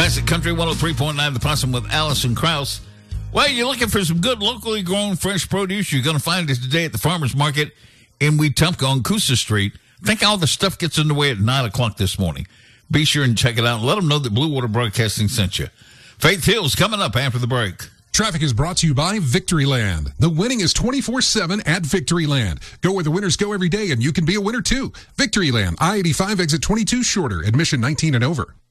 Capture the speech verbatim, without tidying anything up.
Classic Country one oh three point nine The Possum with Allison Krauss. Well, you're looking for some good locally grown fresh produce. You're going to find it today at the Farmers Market in Wetumpka on Coosa Street. I think all the stuff gets in the way at nine o'clock this morning. Be sure and check it out and let them know that Blue Water Broadcasting sent you. Faith Hill's coming up after the break. Traffic is brought to you by Victoryland. The winning is twenty-four seven at Victoryland. Go where the winners go every day, and you can be a winner too. Victoryland, I eighty-five, exit twenty-two shorter, admission nineteen and over.